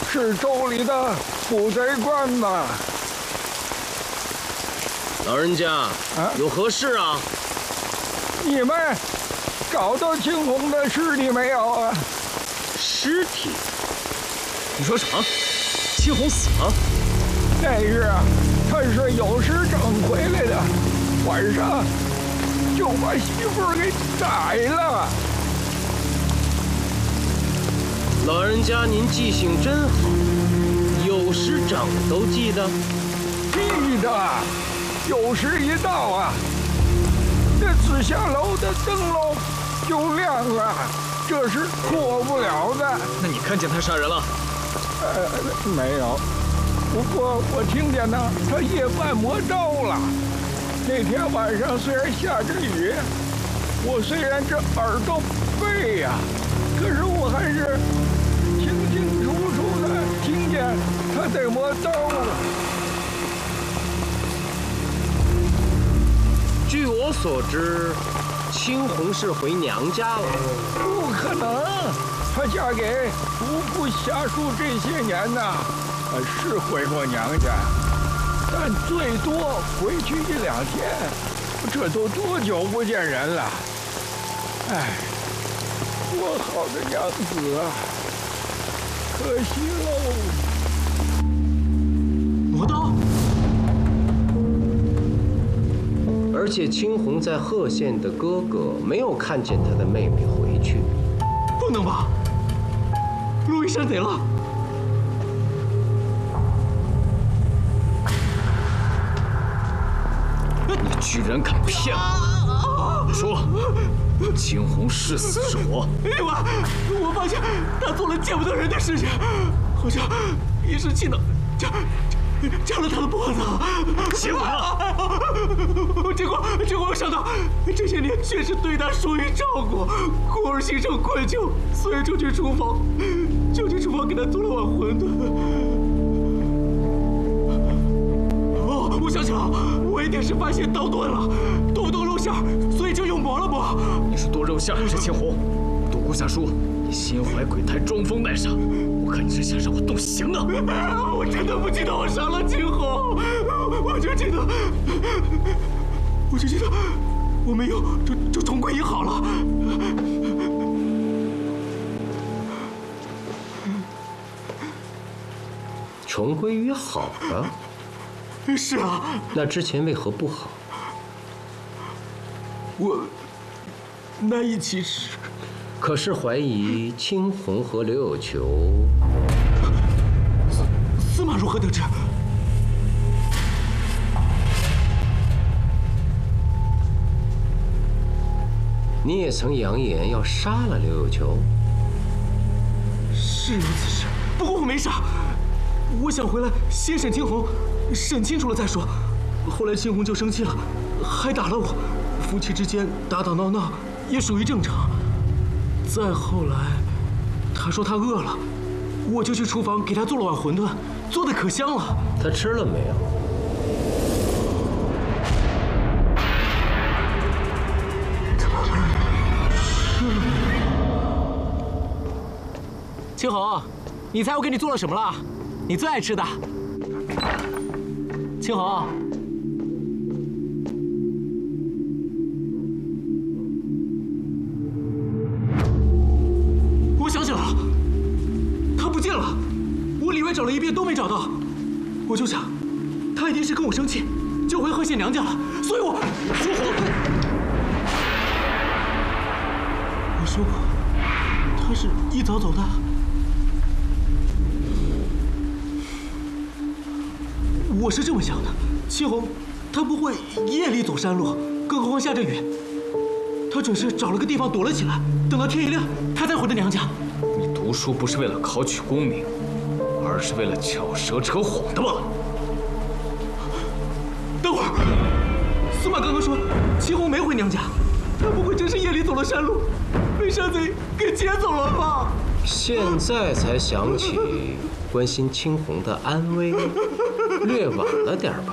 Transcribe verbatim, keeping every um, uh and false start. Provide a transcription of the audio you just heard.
是州里的负贼官吧？ 老人家，啊、有何事啊？ 你们找到青红的尸体没有啊？ 尸体？你说什么？青红死了？ 那日啊，他是有事整回来的，晚上就把媳妇儿给宰了。 老人家，您记性真好，酉时整都记得。 记得，酉时一到啊，这紫霞楼的灯笼就亮了，这是过不了的。 那你看见他杀人了？ 呃，没有。不过我听见呢，他夜半魔招了。那天晚上虽然下着雨，我虽然这耳朵背呀、啊，可是我还是清清楚楚的听见他在磨刀了。 据我所知，青红是回娘家了。 不可能，她嫁给仆仆侠庶这些年呐。是回过娘家，但最多回去一两天，这都多久不见人了？哎，多好的娘子啊，可惜喽。 魔刀， 而且青红在贺县的哥哥没有看见他的妹妹回去。 不能吧？陆一山贼了！ 你居然敢骗我！说，青红是死是活？ 另外，我发现他做了见不得人的事情，好像一时气恼，掐掐了他的脖子。 结果呢？结果结果我想到这些年确实对他疏于照顾，故而心生愧疚，所以就去厨房，就去厨房给他做了碗馄饨。哦，我想起了。我一定是发现刀钝了，剁不动肉馅，所以就用磨了磨。 你是剁肉馅还是青红？独孤侠叔，你心怀鬼胎，装疯卖傻，我看你是想让我动刑呢。 我真的不记得我杀了青红，我就记得，我就记得我没有就就重归于好了。 重归于好了。 是啊， 那之前为何不好？ 我难以启齿。 可是怀疑青红和刘有求， 司司马如何得知？ 你也曾扬言要杀了刘有求。 是有此事，不过我没杀。我想回来先审青红，审清楚了再说。后来青红就生气了，还打了我。夫妻之间打打闹闹也属于正常。再后来，他说他饿了，我就去厨房给他做了碗馄饨，做的可香了。 他吃了没有？ 青红，你猜我给你做了什么了？你最爱吃的。青红，我想起来了，他不见了，我里外找了一遍都没找到，我就想，他一定是跟我生气，就回贺县娘家了，所以我说谎。我说过，他是一早走的。我是这么想的，青红，他不会夜里走山路，更何况下着雨，他准是找了个地方躲了起来，等到天一亮，他再回的娘家。 你读书不是为了考取功名，而是为了巧舌扯谎的吧？ 等会儿，司马刚刚说青红没回娘家，他不会真是夜里走了山路，被山贼给劫走了吧？ 现在才想起关心青红的安危，略晚了点吧？